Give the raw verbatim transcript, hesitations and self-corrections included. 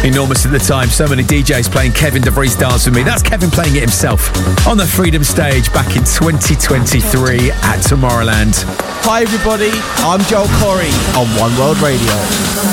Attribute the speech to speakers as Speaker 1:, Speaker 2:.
Speaker 1: Enormous at the time. So many D Js playing Kevin DeVries Dance With Me. That's Kevin playing it himself on the Freedom stage back in twenty twenty-three at Tomorrowland.
Speaker 2: Hi everybody, I'm Joel Corry on One World Radio.